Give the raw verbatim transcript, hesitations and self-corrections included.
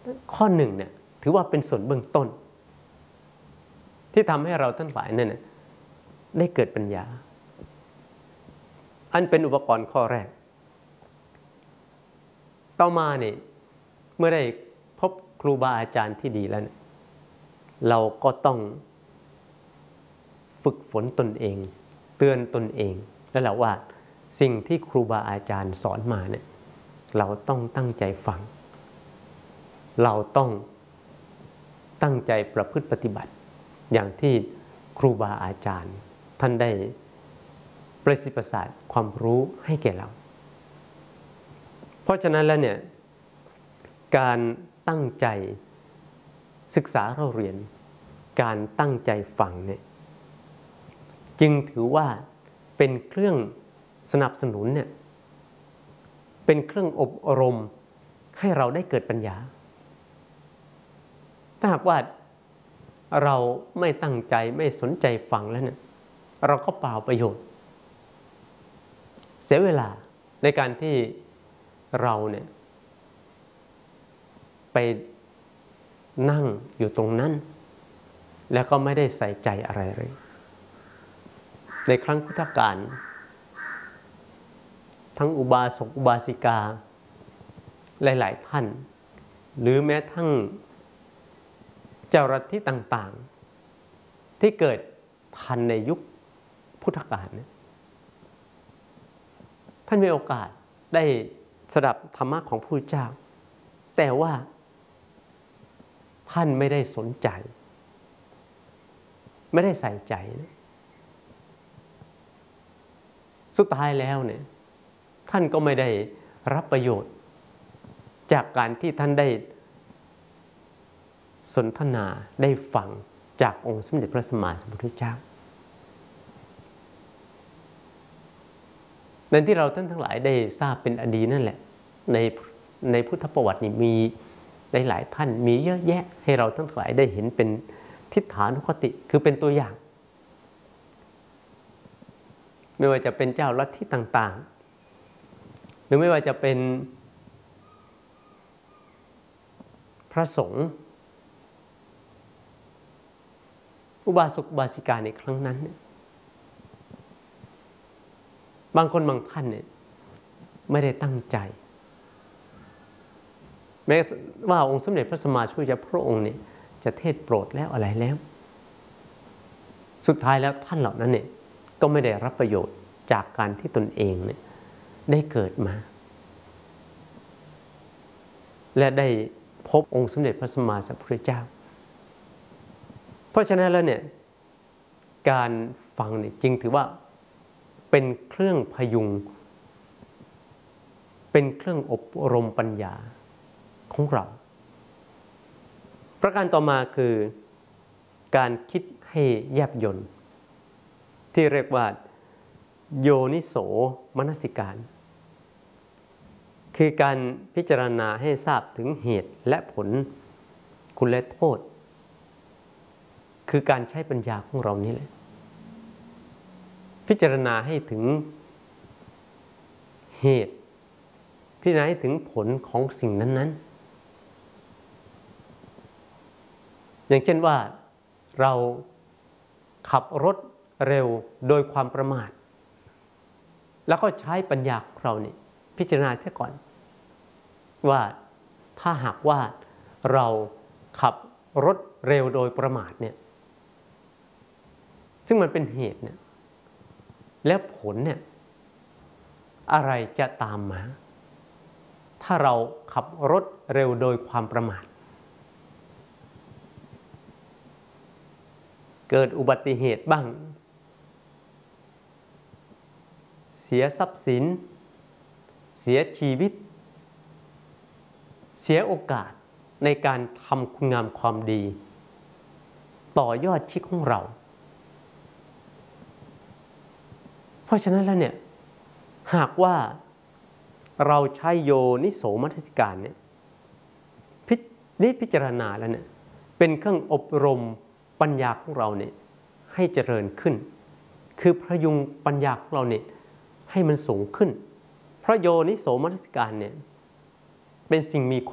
ข้อหนึ่งเนี่ยถือว่าเป็นส่วนเบื้องต้นที่ทำให้เราทั้งหลายเนี่ยได้เกิดปัญญาอันเป็นอุปกรณ์ข้อแรกต่อมาเนี่ยเมื่อได้พบครูบาอาจารย์ที่ดีแล้วเนี่ยเราก็ต้องฝึกฝนตนเองเตือนตนเองแล้วแหละว่าสิ่งที่ครูบาอาจารย์สอนมาเนี่ยเราต้องตั้งใจฟังเราต้องตั้งใจประพฤติปฏิบัติอย่างที่ครูบาอาจารย์ท่านได้ประสิทธิ์ประสาทความรู้ให้แก่เราเพราะฉะนั้นแล้วเนี่ยการตั้งใจศึกษาเราเรียนการตั้งใจฟังเนี่ยจึงถือว่าเป็นเครื่องสนับสนุนเนี่ยเป็นเครื่องอบรมให้เราได้เกิดปัญญาถ้าหากว่าเราไม่ตั้งใจไม่สนใจฟังแล้วเนี่ยเราก็เปล่าประโยชน์เสียเวลาในการที่เราเนี่ยไปนั่งอยู่ตรงนั้นแล้วก็ไม่ได้ใส่ใจอะไรเลยในครั้งพุทธกาลทั้งอุบาสกอุบาสิกาหลายๆท่านหรือแม้ทั้งเจ้าลัทธิต่างๆที่เกิดทันในยุคพุทธกาลเนี่ยท่านมีโอกาสได้สดับธรรมะของพระพุทธเจ้าแต่ว่าท่านไม่ได้สนใจไม่ได้ใส่ใจนะสุดท้ายแล้วเนี่ยท่านก็ไม่ได้รับประโยชน์จากการที่ท่านได้สนทนาได้ฟังจากองค์สมเด็จพระสัมมาสัมพุทธเจ้าในที่เราท่านทั้งหลายได้ทราบเป็นอดีตนั่นแหละในในพุทธประวัตินี่มีหลายๆท่านมีเยอะแยะให้เราทั้งหลายได้เห็นเป็นทิฏฐานุคติคือเป็นตัวอย่างไม่ว่าจะเป็นเจ้าลัทธิต่างๆหรือไม่ว่าจะเป็นพระสงฆ์อุบาสกอุบาสิกาในครั้งนั้นเนี่ยบางคนบางท่านเนี่ยไม่ได้ตั้งใจแม้ว่าองค์สมเด็จพระสัมมาสัมพุทธเจ้าพระองค์เนี่ยจะเทศโปรดแล้วอะไรแล้วสุดท้ายแล้วท่านเหล่านั้นเนี่ยก็ไม่ได้รับประโยชน์จากการที่ตนเองเนี่ยได้เกิดมาและได้พบองค์สมเด็จพระสัมมาสัมพุทธเจ้าเพราะฉะนั้นแล้วเนี่ยการฟังเนี่ยจริงถือว่าเป็นเครื่องพยุงเป็นเครื่องอบรมปัญญาของเราประการต่อมาคือการคิดให้แยบยลที่เรียกว่าโยนิโสมนสิการคือการพิจารณาให้ทราบถึงเหตุและผลคุณและโทษคือการใช้ปัญญาของเรานี่แหละพิจารณาให้ถึงเหตุพิจารณาให้ถึงผลของสิ่งนั้นๆอย่างเช่นว่าเราขับรถเร็วโดยความประมาทแล้วก็ใช้ปัญญาของเราเนี่ยพิจารณาเสียก่อนว่าถ้าหากว่าเราขับรถเร็วโดยประมาทเนี่ยซึ่งมันเป็นเหตุเนี่ยและผลเนี่ยอะไรจะตามมาถ้าเราขับรถเร็วโดยความประมาทเกิดอุบัติเหตุบ้างเสียทรัพย์สินเสียชีวิตเสียโอกาสในการทำคุณงามความดีต่อยอดชีวิตของเราเพราะฉะนั้นแล้วเนี่ยหากว่าเราใช้โยนิโสมนสิการเนี่ยนี่พิจารณาแล้วเนี่ยเป็นเครื่องอบรมปัญญาของเราเนี่ยให้เจริญขึ้นคือพยุงปัญญาของเราเนี่ยให้มันสูงขึ้นเพราะโยนิโสมนสิการเนี่ยเป็นสิ่งมี